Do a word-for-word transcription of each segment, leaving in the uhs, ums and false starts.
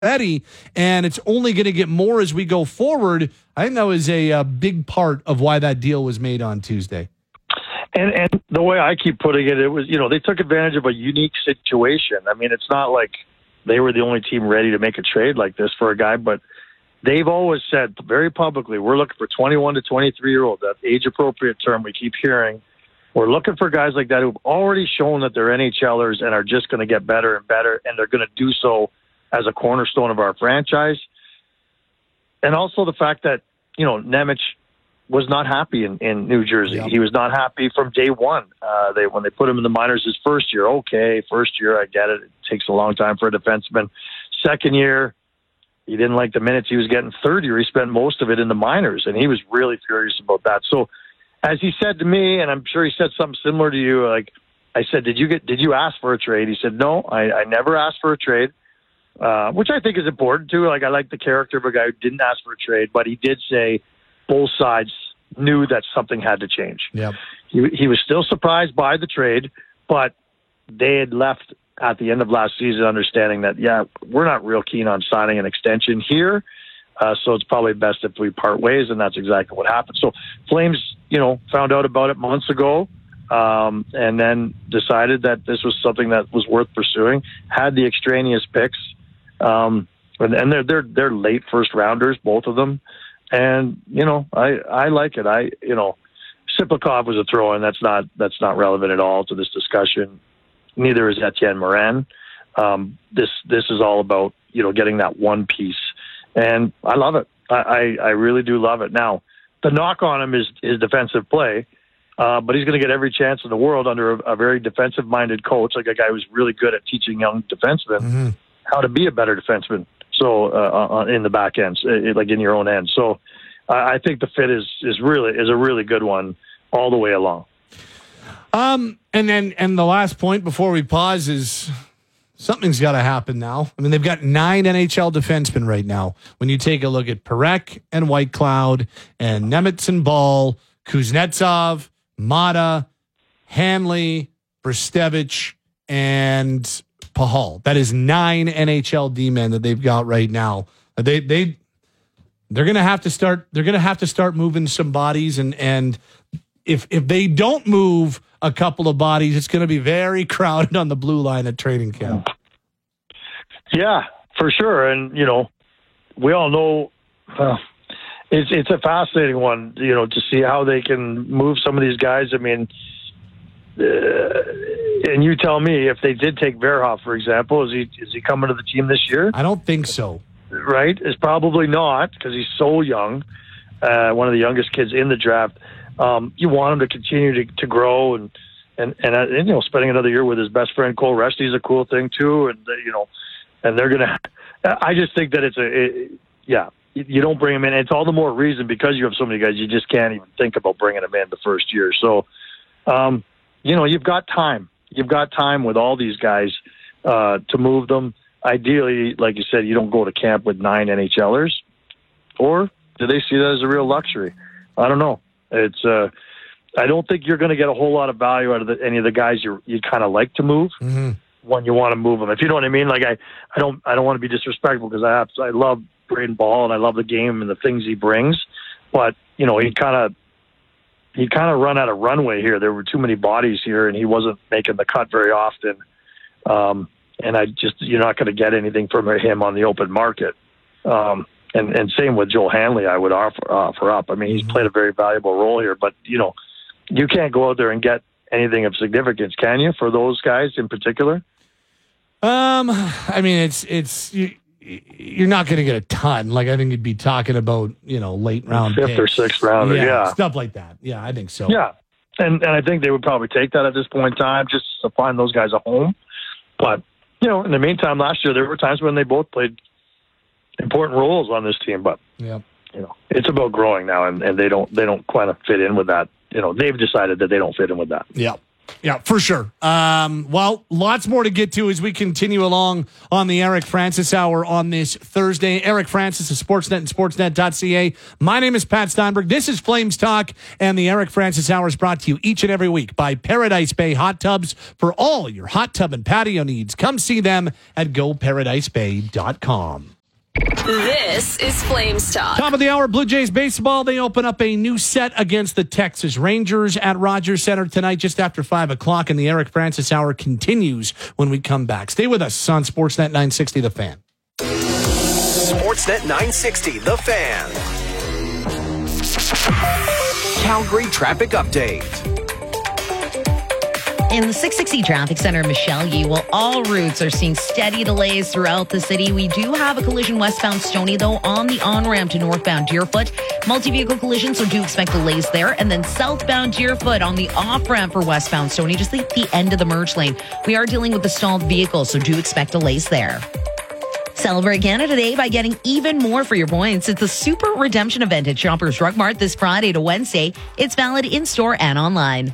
Eddie, and it's only going to get more as we go forward. I think that was a, a big part of why that deal was made on Tuesday. And and the way I keep putting it, it was, you know, they took advantage of a unique situation. I mean, it's not like they were the only team ready to make a trade like this for a guy, but they've always said very publicly, we're looking for twenty-one to twenty-three-year-old, that age-appropriate term we keep hearing. We're looking for guys like that who've already shown that they're NHLers and are just going to get better and better, and they're going to do so as a cornerstone of our franchise. And also the fact that, you know, Nemec was not happy in, in New Jersey. Yep. He was not happy from day one. Uh, they when they put him in the minors his first year, okay, first year, I get it. It takes a long time for a defenseman. Second year, he didn't like the minutes he was getting. Third year, he spent most of it in the minors, and he was really furious about that. So as he said to me, and I'm sure he said something similar to you, like I said, did you get did you ask for a trade? He said, no, I, I never asked for a trade. Uh, which I think is important too. Like, I like the character of a guy who didn't ask for a trade, but he did say both sides knew that something had to change. Yep. He, he was still surprised by the trade, but they had left at the end of last season understanding that, yeah, we're not real keen on signing an extension here. Uh, so it's probably best if we part ways, and that's exactly what happened. So Flames, you know, found out about it months ago. Um, and then decided that this was something that was worth pursuing, had the extraneous picks. Um, and, and they're, they're, they're late first rounders, both of them. And, you know, I, I like it. I, you know, Siplikov was a throw in. That's not, that's not relevant at all to this discussion. Neither is Etienne Morin. Um, this, this is all about, you know, getting that one piece. And I love it. I, I, I really do love it. Now, the knock on him is his defensive play. Uh, but he's going to get every chance in the world under a, a very defensive-minded coach, like a guy who's really good at teaching young defensemen mm-hmm. how to be a better defenseman. So uh, in the back end, like in your own end. So uh, I think the fit is is really is a really good one all the way along. Um, and then and the last point before we pause is something's got to happen now. I mean, they've got nine N H L defensemen right now. When you take a look at Parekh and Whitecloud and Nemec and Ball, Kuznetsov, Mata, Hanley, Brestevich, and Pahal. That is nine N H L D-men that they've got right now. They they they're gonna have to start. They're gonna have to start moving some bodies, and and if if they don't move a couple of bodies, it's gonna be very crowded on the blue line at training camp. Yeah, for sure, and you know, we all know. Uh, It's it's a fascinating one, you know, to see how they can move some of these guys. I mean, uh, and you tell me if they did take Verhoff, for example, is he is he coming to the team this year? I don't think so. Right? It's probably not because he's so young, uh, one of the youngest kids in the draft. Um, you want him to continue to, to grow and and, and and you know, spending another year with his best friend Cole Resty is a cool thing too. And uh, you know, and they're gonna. I just think that it's a it, yeah. You don't bring him in. It's all the more reason because you have so many guys, you just can't even think about bringing them in the first year. So, um, you know, you've got time. You've got time with all these guys uh, to move them. Ideally, like you said, you don't go to camp with nine NHLers. Or do they see that as a real luxury? I don't know. It's. Uh, I don't think you're going to get a whole lot of value out of the, any of the guys you you kind of like to move mm-hmm. when you want to move them. If you know what I mean. Like I, I don't. I don't want to be disrespectful because I have. I love Braden Ball, and I love the game and the things he brings, but you know he kind of he kind of run out of runway here. There were too many bodies here, and he wasn't making the cut very often. Um, and I just you're not going to get anything from him on the open market. Um, and and same with Joel Hanley, I would offer offer up. I mean, he's played a very valuable role here, but you know you can't go out there and get anything of significance, can you? For those guys in particular. Um, I mean, it's it's. You, You're not going to get a ton. Like, I think you'd be talking about, you know, late round fifth picks. or sixth rounder, yeah, yeah. Stuff like that. Yeah, I think so. Yeah. And and I think they would probably take that at this point in time just to find those guys a home. But, you know, in the meantime, last year there were times when they both played important roles on this team. But, yeah. you know, it's about growing now, and, and they don't they don't kind of fit in with that. You know, they've decided that they don't fit in with that. Yeah. Yeah, for sure. Um, well, lots more to get to as we continue along on the Eric Francis Hour on this Thursday. Eric Francis of Sportsnet and sportsnet dot c a. My name is Pat Steinberg. This is Flames Talk, and the Eric Francis Hour is brought to you each and every week by Paradise Bay Hot Tubs for all your hot tub and patio needs. Come see them at go paradise bay dot com. This is Flames Talk. Top of the hour, Blue Jays baseball. They open up a new set against the Texas Rangers at Rogers Center tonight just after five o'clock, and the Eric Francis Hour continues when we come back. Stay with us on Sportsnet nine sixty The Fan. Sportsnet nine sixty The Fan. Calgary traffic update. In the six sixty Traffic Center, Michelle Yee, well, all routes are seeing steady delays throughout the city. We do have a collision westbound Stoney, though, on the on-ramp to northbound Deerfoot. Multi-vehicle collision, so do expect delays there. And then southbound Deerfoot on the off-ramp for westbound Stoney, just like the end of the merge lane. We are dealing with the stalled vehicle, so do expect delays there. Celebrate Canada Day by getting even more for your points. It's the Super Redemption event at Shoppers Drug Mart this Friday to Wednesday. It's valid in-store and online.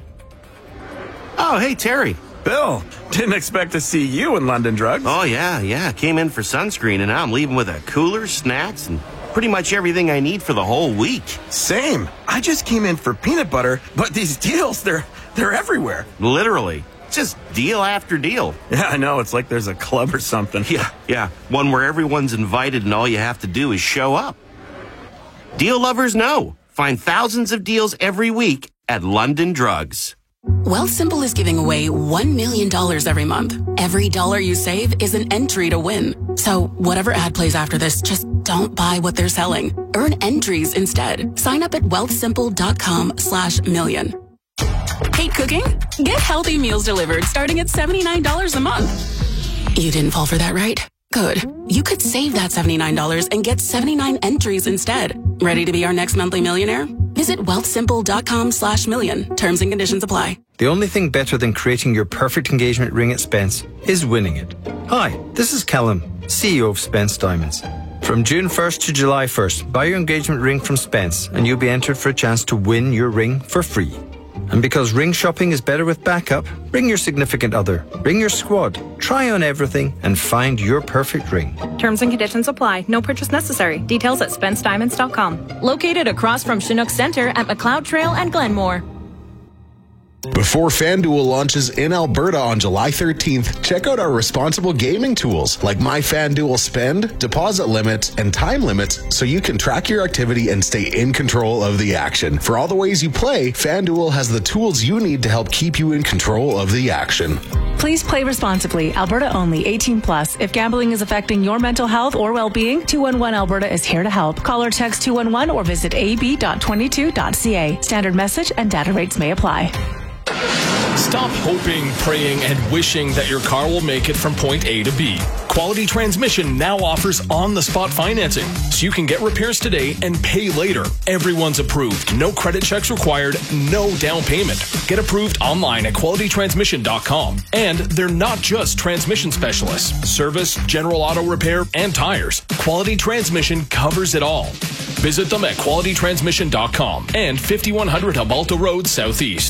Oh, hey, Terry. Bill, didn't expect to see you in London Drugs. Oh, yeah, yeah. Came in for sunscreen, and now I'm leaving with a cooler, snacks, and pretty much everything I need for the whole week. Same. I just came in for peanut butter, but these deals, they're they're everywhere. Literally. Just deal after deal. Yeah, I know. It's like there's a club or something. Yeah, yeah. One where everyone's invited and all you have to do is show up. Deal lovers know. Find thousands of deals every week at London Drugs. Wealthsimple is giving away one million dollars every month. Every dollar you save is an entry to win. So whatever ad plays after this, just don't buy what they're selling. Earn entries instead. Sign up at wealthsimple.com slash million. Hate cooking? Get healthy meals delivered starting at seventy-nine dollars a month. You didn't fall for that, right? Good. You could save that seventy-nine dollars and get seventy-nine entries instead. Ready to be our next monthly millionaire? Visit wealthsimple.com slash million. Terms and conditions apply. The only thing better than creating your perfect engagement ring at Spence is winning it. Hi, this is Callum, C E O of Spence Diamonds. From June first to July first, buy your engagement ring from Spence and you'll be entered for a chance to win your ring for free. And because ring shopping is better with backup, bring your significant other, bring your squad, try on everything and find your perfect ring. Terms and conditions apply. No purchase necessary. Details at spence diamonds dot com. Located across from Chinook Center at McLeod Trail and Glenmore. Before FanDuel launches in Alberta on July thirteenth, check out our responsible gaming tools like My FanDuel Spend, deposit limits, and time limits so you can track your activity and stay in control of the action. For all the ways you play, FanDuel has the tools you need to help keep you in control of the action. Please play responsibly. Alberta only. eighteen plus. If gambling is affecting your mental health or well-being, two one one Alberta is here to help. Call or text two one one or visit a b dot twenty-two dot c a. Standard message and data rates may apply. Stop hoping, praying, and wishing that your car will make it from point A to B. Quality Transmission now offers on-the-spot financing, so you can get repairs today and pay later. Everyone's approved. No credit checks required, no down payment. Get approved online at quality transmission dot com. And they're not just transmission specialists. Service, general auto repair, and tires. Quality Transmission covers it all. Visit them at quality transmission dot com and fifty-one hundred Hubalta Road Southeast.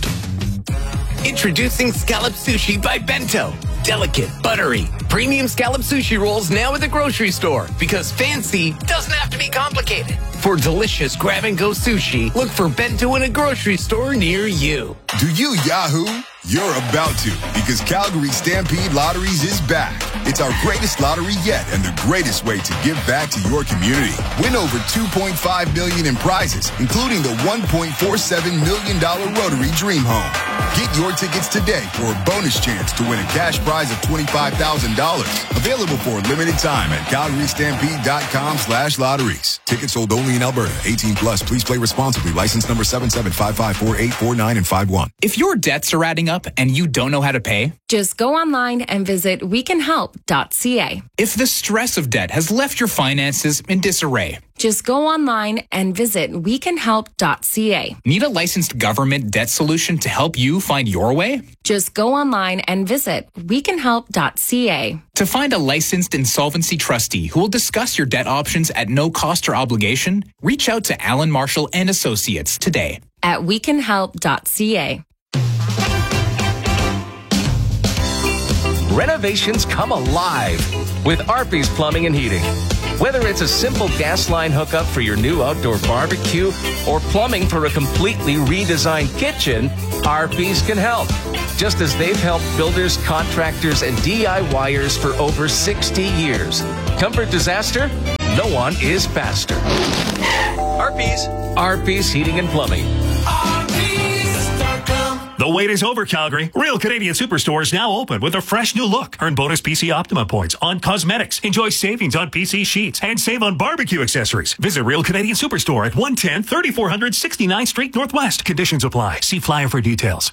Introducing Scallop Sushi by Bento. Delicate, buttery, premium scallop sushi rolls now at the grocery store because fancy doesn't have to be complicated. For delicious grab-and-go sushi, look for Bento in a grocery store near you. Do you Yahoo? You're about to, because Calgary Stampede Lotteries is back. It's our greatest lottery yet and the greatest way to give back to your community. Win over two point five million dollars in prizes, including the one point four seven million dollars Rotary Dream Home. Get your tickets today for a bonus chance to win a cash prize of twenty-five thousand dollars. Available for a limited time at calgary stampede dot com slash lotteries. Tickets sold only in Alberta. eighteen plus. Please play responsibly. License number seven seven five five four eight four nine and five one. If your debts are adding up and you don't know how to pay, just go online and visit we can help dot c a. If the stress of debt has left your finances in disarray, just go online and visit we can help dot c a. Need a licensed government debt solution to help you find your way? Just go online and visit we can help dot c a. To find a licensed insolvency trustee who will discuss your debt options at no cost or obligation, reach out to Alan Marshall and Associates today at we can help dot c a. renovations come alive with Arby's Plumbing and Heating. Whether it's a simple gas line hookup for your new outdoor barbecue or plumbing for a completely redesigned kitchen, Arby's can help. Just as they've helped builders, contractors, and DIYers for over sixty years. Comfort disaster? No one is faster. Arby's. Arby's Heating and Plumbing. The wait is over, Calgary. Real Canadian Superstore is now open with a fresh new look. Earn bonus P C Optima points on cosmetics. Enjoy savings on P C sheets and save on barbecue accessories. Visit Real Canadian Superstore at one ten thirty-four hundred sixty-ninth Street Northwest. Conditions apply. See flyer for details.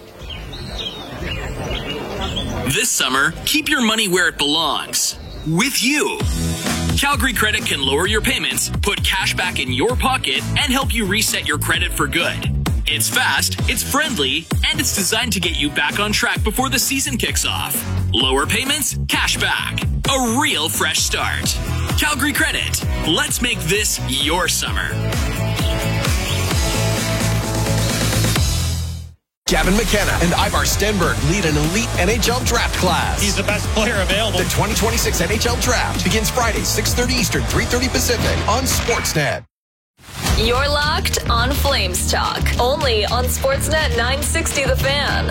This summer, keep your money where it belongs. With you. Calgary Credit can lower your payments, put cash back in your pocket, and help you reset your credit for good. It's fast, it's friendly, and it's designed to get you back on track before the season kicks off. Lower payments, cash back. A real fresh start. Calgary Credit. Let's make this your summer. Gavin McKenna and Ivar Stenberg lead an elite N H L draft class. He's the best player available. The twenty twenty-six N H L draft begins Friday, six thirty Eastern, three thirty Pacific on Sportsnet. You're locked on Flames Talk, only on Sportsnet nine sixty The Fan.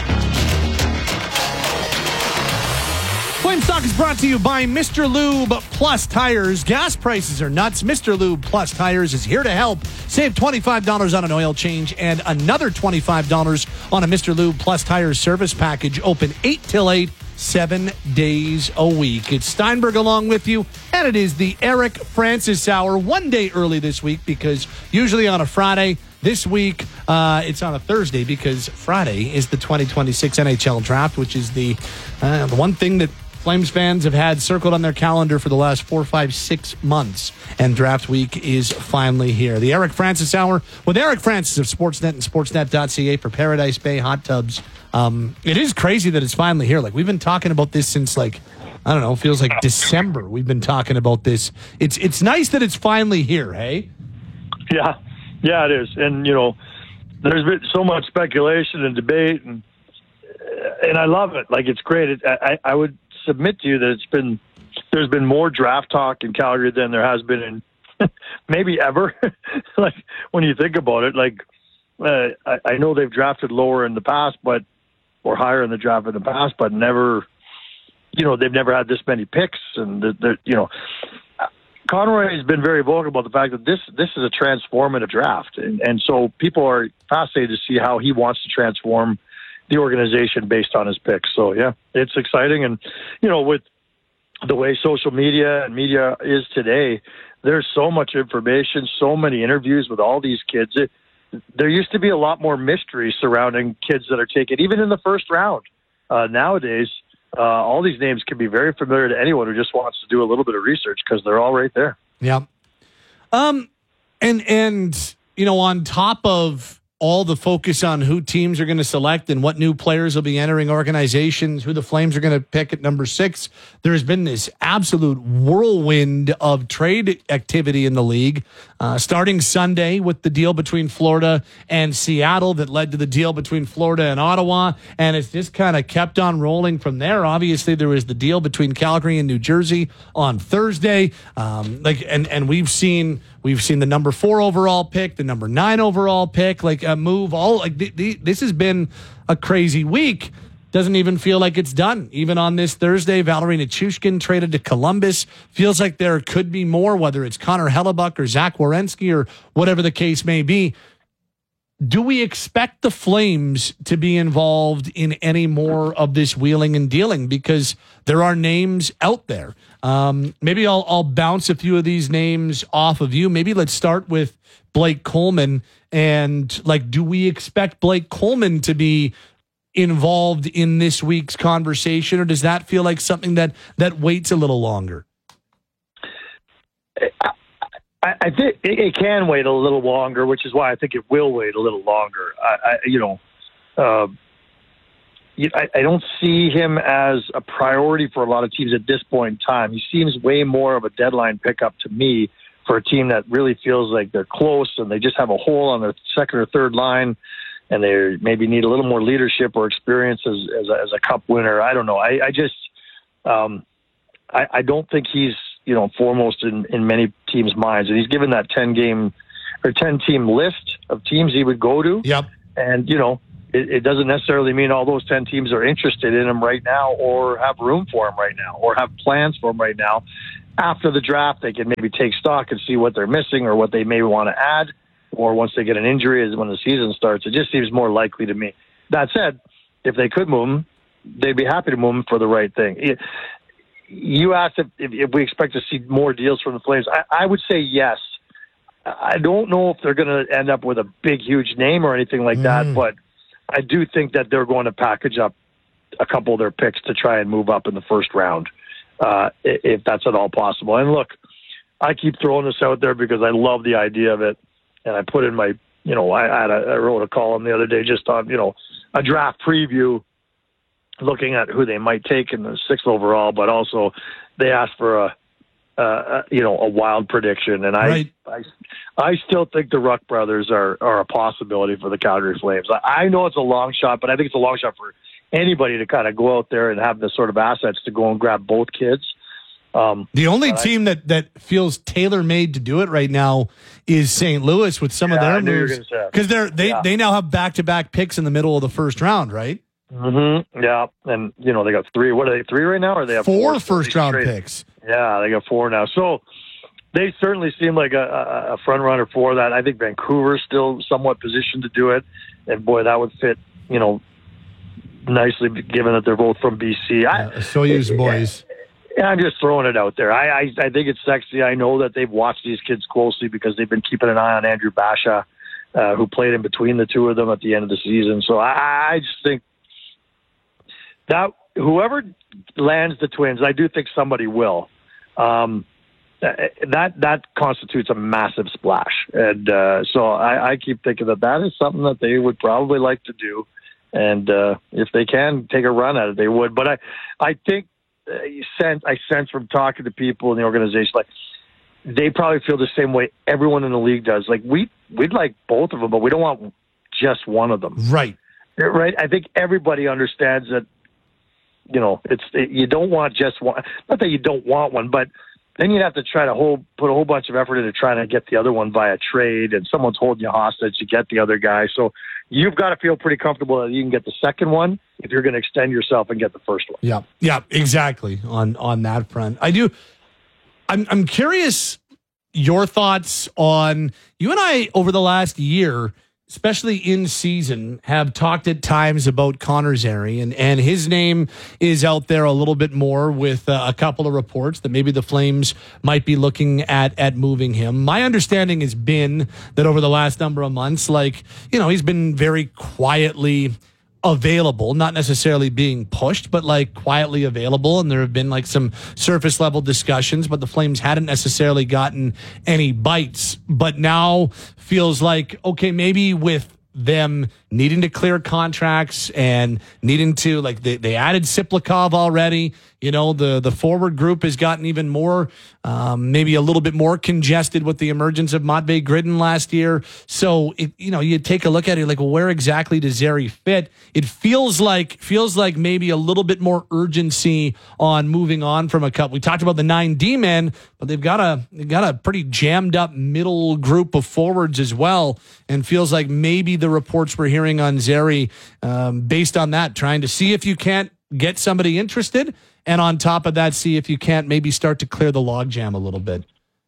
Flames Talk is brought to you by Mister Lube Plus Tires. Gas prices are nuts. Mister Lube Plus Tires is here to help. Save twenty-five dollars on an oil change and another twenty-five dollars on a Mister Lube Plus Tires service package. Open eight till eight, seven days a week. It's Steinberg along with you, and it is the Eric Francis Hour, one day early this week because usually on a Friday. This week, uh, it's on a Thursday because Friday is the twenty twenty-six N H L Draft, which is the, uh, the one thing that Flames fans have had circled on their calendar for the last four, five, six months. And draft week is finally here. The Eric Francis Hour with Eric Francis of Sportsnet and sportsnet dot c a for Paradise Bay Hot Tubs. Um, it is crazy that it's finally here. Like, we've been talking about this since, like, I don't know, feels like December. We've been talking about this. It's it's nice that it's finally here, hey? Yeah. Yeah, it is. And, you know, there's been so much speculation and debate, and and I love it. Like, it's great. It, I, I would submit to you that it's been there's been more draft talk in Calgary than there has been in maybe ever. Like, when you think about it, like, uh, I, I know they've drafted lower in the past, but or higher in the draft in the past, but never, you know, they've never had this many picks, and the, the, you know. Conroy has been very vocal about the fact that this this is a transformative draft, and, and so people are fascinated to see how he wants to transform the organization based on his picks. So yeah, it's exciting, and you know, with the way social media and media is today, there's so much information, so many interviews with all these kids. It, there used to be a lot more mystery surrounding kids that are taken, even in the first round. Uh, nowadays. Uh, all these names can be very familiar to anyone who just wants to do a little bit of research because they're all right there. Yeah. Um, and, and, you know, on top of all the focus on who teams are going to select and what new players will be entering organizations, who the Flames are going to pick at number six, there's been this absolute whirlwind of trade activity in the league, uh, starting Sunday with the deal between Florida and Seattle that led to the deal between Florida and Ottawa, and it's just kind of kept on rolling from there. Obviously, there was the deal between Calgary and New Jersey on Thursday, um, like, and and we've seen we've seen the number four overall pick, the number nine overall pick, like a move. All like the, the, this has been a crazy week. Doesn't even feel like it's done. Even on this Thursday, Valeri Nichushkin traded to Columbus. Feels like there could be more, whether it's Connor Hellebuck or Zach Werenski or whatever the case may be. Do we expect the Flames to be involved in any more of this wheeling and dealing? Because there are names out there. Um, maybe I'll, I'll bounce a few of these names off of you. Maybe let's start with Blake Coleman. And, like, do we expect Blake Coleman to be involved in this week's conversation, or does that feel like something that that waits a little longer? I, I think it can wait a little longer, which is why I think it will wait a little longer. I, I you know, uh, I, I don't see him as a priority for a lot of teams at this point in time. He seems way more of a deadline pickup to me for a team that really feels like they're close and they just have a hole on their second or third line. and they maybe need a little more leadership or experience as as a, as a cup winner. I don't know. I, I just um, I, I don't think he's you know foremost in, in many teams' minds, and he's given that ten game or ten team list of teams he would go to. Yep. And you know it, it doesn't necessarily mean all those ten teams are interested in him right now, or have room for him right now, or have plans for him right now. After the draft, they can maybe take stock and see what they're missing or what they may want to add. Or once they get an injury is when the season starts. It just seems more likely to me. That said, if they could move him, they'd be happy to move him for the right thing. You asked if, if, if we expect to see more deals from the Flames. I, I would say yes. I don't know if they're going to end up with a big, huge name or anything like mm. that, but I do think that they're going to package up a couple of their picks to try and move up in the first round, uh, if that's at all possible. And look, I keep throwing this out there because I love the idea of it. And I put in my, you know, I, had a, I wrote a column the other day just on, you know, a draft preview, looking at who they might take in the sixth overall, but also they asked for a, uh, you know, a wild prediction. And I, right. I, I still think the Ruck brothers are, are a possibility for the Calgary Flames. I, I know it's a long shot, but I think it's a long shot for anybody to kind of go out there and have the sort of assets to go and grab both kids. Um, the only team I, that, that feels tailor-made to do it right now is Saint Louis with some yeah, of their moves, because they're they yeah. they now have back-to-back picks in the middle of the first round, right? Mm-hmm. Yeah, and you know they got three. What are they? Three right now, or they have four, four first-round picks? Yeah, they got four now. So they certainly seem like a, a front runner for that. I think Vancouver's still somewhat positioned to do it, and boy, that would fit. You know, nicely given that they're both from B C. Yeah, I, Soyuz boys. Yeah, I'm just throwing it out there. I, I I think it's sexy. I know that they've watched these kids closely because they've been keeping an eye on Andrew Basha, uh, who played in between the two of them at the end of the season. So I, I just think that whoever lands the Twins, I do think somebody will. Um, that that constitutes a massive splash, and uh, so I, I keep thinking that that is something that they would probably like to do, and uh, if they can take a run at it, they would. But I I think. Uh, you sense, I sense from talking to people in the organization, like they probably feel the same way everyone in the league does. Like we, we'd like both of them, but we don't want just one of them. Right. Right. I think everybody understands that, you know, it's, it, you don't want just one, not that you don't want one, but then you'd have to try to hold, put a whole bunch of effort into trying to get the other one via trade, and someone's holding you hostage to get the other guy. So you've got to feel pretty comfortable that you can get the second one if you're going to extend yourself and get the first one. Yeah, yeah, exactly. On on that front, I do. I'm I'm curious your thoughts on you and I over the last year, especially in season, have talked at times about Connor Zary, and, and his name is out there a little bit more with uh, a couple of reports that maybe the Flames might be looking at at moving him. My understanding has been that over the last number of months, like, you know, he's been very quietly available, not necessarily being pushed, but like quietly available. And there have been like some surface level discussions, but the Flames hadn't necessarily gotten any bites. But now feels like, okay, maybe with them needing to clear contracts and needing to, like, they, they added Siplikov already. You know, the, the forward group has gotten even more, um, maybe a little bit more congested with the emergence of Matvei Gridin last year. So, it, you know, you take a look at it, like, well, where exactly does Zary fit? It feels like, feels like maybe a little bit more urgency on moving on from a couple. We talked about the nine D men, but they've got a, they've got a pretty jammed up middle group of forwards as well. And feels like maybe the reports we're hearing on Zary, um, based on that, trying to see if you can't get somebody interested, and on top of that, see if you can't maybe start to clear the logjam a little bit.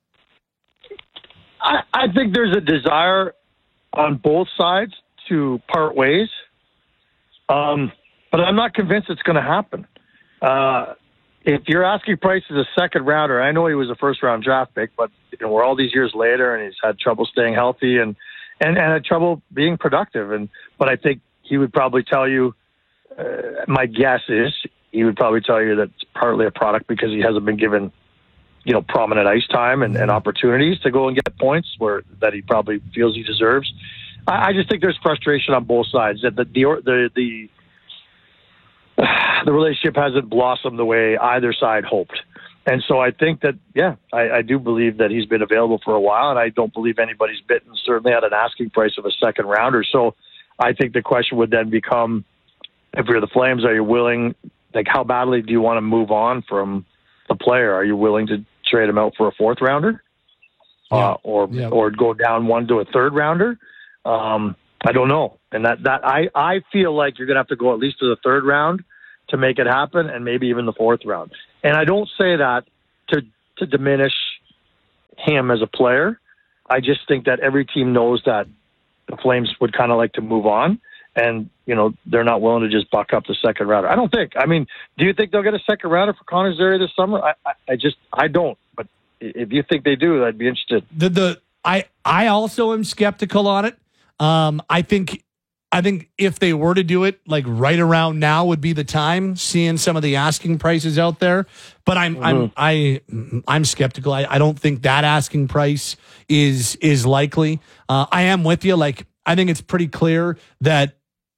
I, I think there's a desire on both sides to part ways, um, but I'm not convinced it's going to happen. Uh, if your asking price is a second rounder, I know he was a first round draft pick, but you know, we're all these years later, and he's had trouble staying healthy and and, and had trouble being productive. And but I think he would probably tell you. Uh, my guess is he would probably tell you that it's partly a product because he hasn't been given, you know, prominent ice time and, and opportunities to go and get points where that he probably feels he deserves. I, I just think there's frustration on both sides that the the the the, the relationship hasn't blossomed the way either side hoped. And so I think that, yeah, I, I do believe that he's been available for a while, and I don't believe anybody's bitten, certainly at an asking price of a second rounder. So I think the question would then become, if you're the Flames, are you willing, like how badly do you want to move on from the player? Are you willing to trade him out for a fourth rounder? Yeah. Uh, or Yeah. or go down one to a third rounder? Um, I don't know. And that, that I, I feel like you're going to have to go at least to the third round to make it happen, and maybe even the fourth round. And I don't say that to to diminish him as a player. I just think that every team knows that the Flames would kind of like to move on, and, you know, they're not willing to just buck up the second rounder. I don't think. I mean, do you think they'll get a second rounder for Connor Zary this summer? I, I, I just, I don't. But if you think they do, I'd be interested. The, the I I also am skeptical on it. Um, I think I think if they were to do it, like right around now would be the time, seeing some of the asking prices out there. But I'm Mm-hmm. I'm I I'm skeptical. I, I don't think that asking price is is likely. Uh, I am with you. Like, I think it's pretty clear that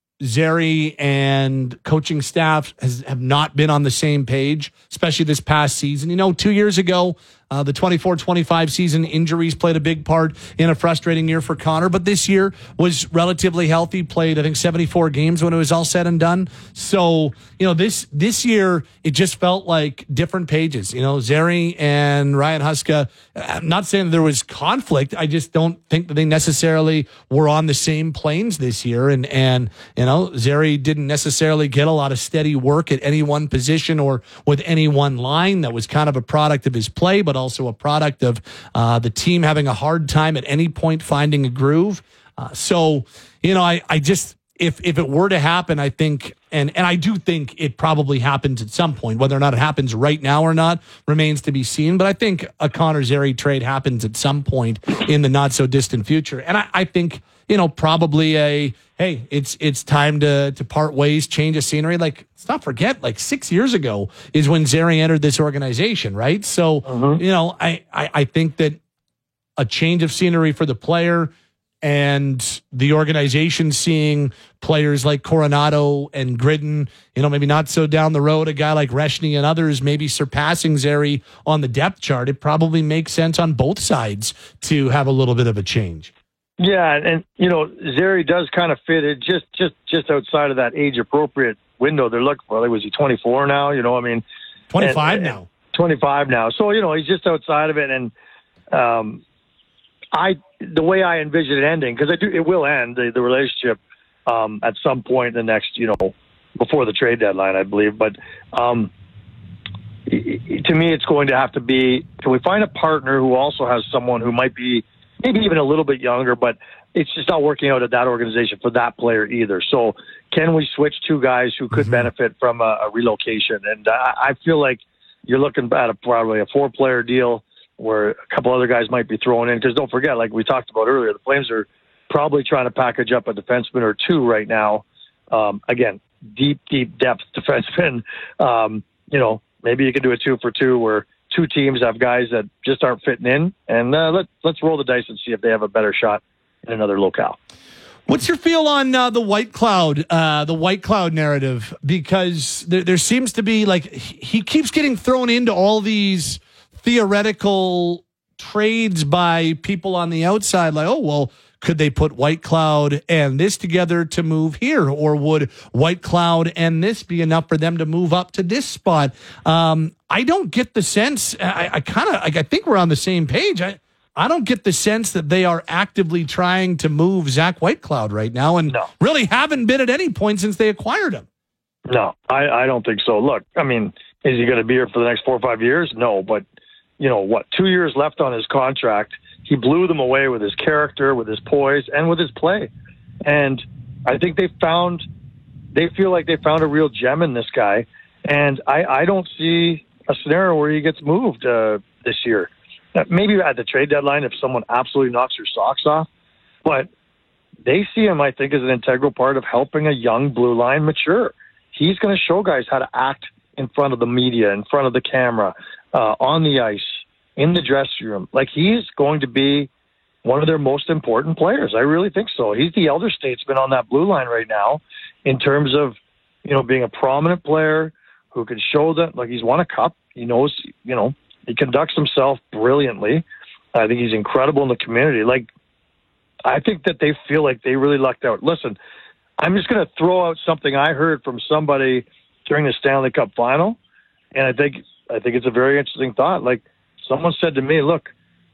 Zary and coaching staff has have not been on the same page, especially this past season. You know, two years ago, uh, the twenty-four twenty-five season, injuries played a big part in a frustrating year for Connor. But this year was relatively healthy, played, I think, seventy-four games when it was all said and done. So, you know, this this year, it just felt like different pages. You know, Zary and Ryan Huska, I'm not saying that there was conflict. I just don't think that they necessarily were on the same planes this year. And, and you know, Zary didn't necessarily get a lot of steady work at any one position or with any one line. That was kind of a product of his play, but also a product of uh, the team having a hard time at any point finding a groove. Uh, so, you know, I, I just, if if it were to happen, I think, and, and I do think it probably happens at some point. Whether or not it happens right now or not remains to be seen. But I think a Connor Zary trade happens at some point in the not so distant future. And I, I think, you know, probably a, hey, it's it's time to to part ways, change of scenery. Like, let's not forget, like six years ago is when Zary entered this organization, right? So, Mm-hmm. you know, I, I I think that a change of scenery for the player and the organization seeing players like Coronado and Gridden, you know, maybe not so down the road, a guy like Reshny and others maybe surpassing Zary on the depth chart, it probably makes sense on both sides to have a little bit of a change. Yeah, and, you know, Zary does kind of fit it just, just, just outside of that age-appropriate window they're looking for. Like, was he twenty-four now? You know, I mean... twenty-five and, now. And twenty-five now. So, you know, he's just outside of it, and um, I... the way I envision it ending, because I do, it will end, the, the relationship, um, at some point in the next, you know, before the trade deadline, I believe. But um, to me, it's going to have to be, can we find a partner who also has someone who might be maybe even a little bit younger, but it's just not working out at that organization for that player either. So can we switch two guys who could mm-hmm. benefit from a, a relocation? And I, I feel like you're looking at a, probably a four-player deal where a couple other guys might be thrown in. Because don't forget, like we talked about earlier, the Flames are probably trying to package up a defenseman or two right now. Um, again, deep, deep depth defenseman. Um, you know, maybe you can do a two for two where two teams have guys that just aren't fitting in. And uh, let, let's roll the dice and see if they have a better shot in another locale. What's your feel on uh, the White Cloud, uh, the White Cloud narrative? Because there, there seems to be, like, he keeps getting thrown into all these theoretical trades by people on the outside. Like, oh, well, could they put White Cloud and this together to move here? Or would White Cloud and this be enough for them to move up to this spot? Um, I don't get the sense. I, I kind of, I think we're on the same page. I, I don't get the sense that they are actively trying to move Zach Whitecloud right now, and no. really haven't been at any point since they acquired him. No, I, I don't think so. Look, I mean, is he going to be here for the next four or five years? No, but, you know, what, two years left on his contract. He blew them away with his character, with his poise, and with his play. And I think they found, they feel like they found a real gem in this guy. And I, I don't see a scenario where he gets moved uh, this year. Maybe at the trade deadline if someone absolutely knocks your socks off. But they see him, I think, as an integral part of helping a young blue line mature. He's going to show guys how to act in front of the media, in front of the camera, uh, on the ice, in the dressing room. Like, he's going to be one of their most important players. I really think so. He's the elder statesman on that blue line right now in terms of, you know, being a prominent player who can show that, like, he's won a cup. He knows, you know, he conducts himself brilliantly. I think he's incredible in the community. Like, I think that they feel like they really lucked out. Listen, I'm just going to throw out something I heard from somebody during the Stanley Cup final, and I think I think it's a very interesting thought. Like, someone said to me, look,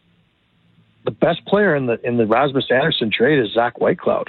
the best player in the in the Rasmus Andersson trade is Zach Whitecloud.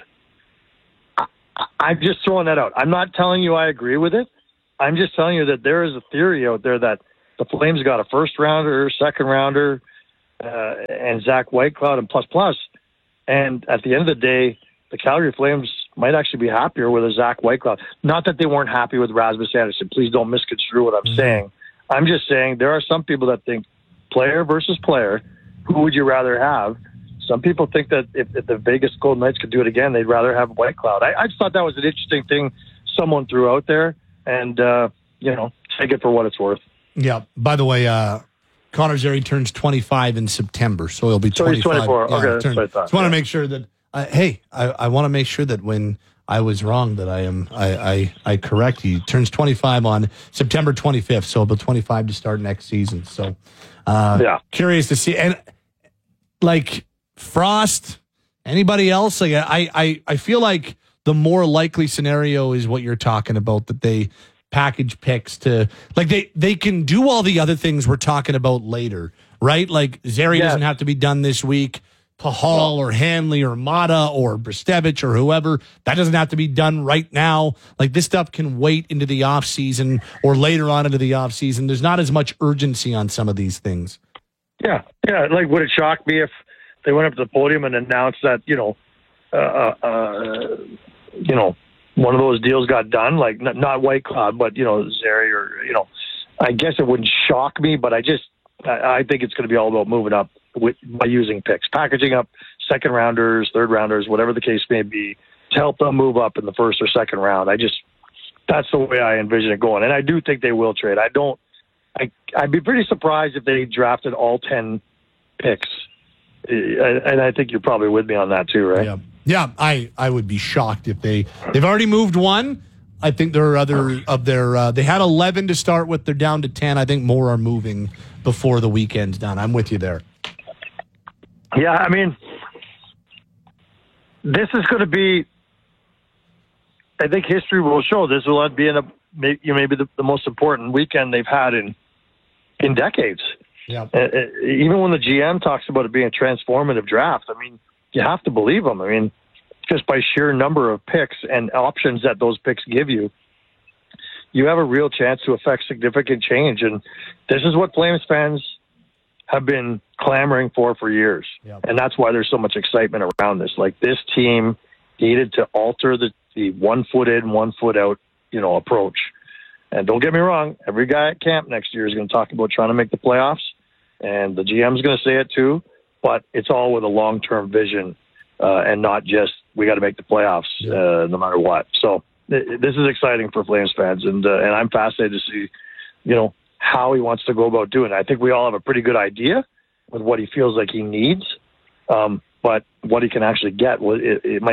I, I'm just throwing that out. I'm not telling you I agree with it. I'm just telling you that there is a theory out there that the Flames got a first rounder, second rounder, uh, and Zach Whitecloud and plus plus. And at the end of the day, the Calgary Flames might actually be happier with a Zach Whitecloud. Not that they weren't happy with Rasmus Andersson. Please don't misconstrue what I'm mm-hmm. saying. I'm just saying there are some people that think player versus player, who would you rather have? Some people think that if, if the Vegas Golden Knights could do it again, they'd rather have Whitecloud. I, I just thought that was an interesting thing someone threw out there, and, uh, you know, take it for what it's worth. Yeah. By the way, uh, Connor Zary turns twenty-five in September, so he'll be so twenty-five. He's twenty-four. Yeah, okay, that's turn, what I thought. Just want to yeah. make sure that, uh, hey, I, I want to make sure that when I was wrong, that I am, I, I, I correct. He turns twenty-five on September twenty-fifth, so he'll be twenty-five to start next season. So, uh, yeah, curious to see. And like Frost, anybody else? Like I, I, I feel like the more likely scenario is what you're talking about, that they package picks to, like, they, they can do all the other things we're talking about later, right? Like Zary yeah. doesn't have to be done this week. Pahal or Hanley or Mata or Brestevich or whoever, that doesn't have to be done right now. Like, this stuff can wait into the off season or later on into the off season. There's not as much urgency on some of these things. Yeah. Yeah. Like, would it shock me if they went up to the podium and announced that, you know, uh, uh, you know, one of those deals got done, like not, not Whitecloud, but, you know, Zary or, you know, I guess it wouldn't shock me, but I just, I, I think it's going to be all about moving up with, by using picks, packaging up second rounders, third rounders, whatever the case may be, to help them move up in the first or second round. I just, that's the way I envision it going. And I do think they will trade. I don't, I, I'd be pretty surprised if they drafted all ten picks. And I think you're probably with me on that too, right? Yeah. Yeah, I, I would be shocked if they they've already moved one. I think there are other of their uh, they had eleven to start with. They're down to ten. I think more are moving before the weekend's done. I'm with you there. Yeah, I mean, this is going to be. I think history will show this will be in a maybe, maybe the, the most important weekend they've had in in decades. Yeah. Uh, even when the G M talks about it being a transformative draft, I mean, you have to believe them. I mean, just by sheer number of picks and options that those picks give you, you have a real chance to affect significant change. And this is what Flames fans have been clamoring for for years. Yep. And that's why there's so much excitement around this. Like, this team needed to alter the, the one foot in, one foot out, you know, approach. And don't get me wrong, every guy at camp next year is going to talk about trying to make the playoffs. And the G M is going to say it too. But it's all with a long-term vision uh, and not just we got to make the playoffs uh, no matter what. So th- this is exciting for Flames fans, and uh, and I'm fascinated to see, you know, how he wants to go about doing it. I think we all have a pretty good idea with what he feels like he needs, um, but what he can actually get, well, it, it might